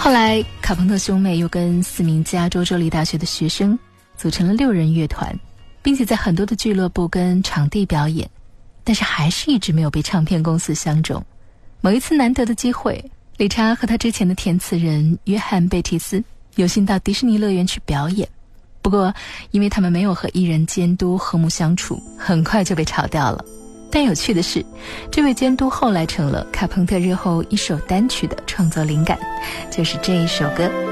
后来卡朋特兄妹又跟4名加州州立大学的学生组成了6人乐团，并且在很多的俱乐部跟场地表演，但是还是一直没有被唱片公司相中。某一次难得的机会，理查和他之前的填词人约翰贝蒂斯有幸到迪士尼乐园去表演，不过因为他们没有和艺人监督和睦相处，很快就被炒掉了。但有趣的是，这位监督后来成了卡朋特日后一首单曲的创作灵感，就是这一首歌。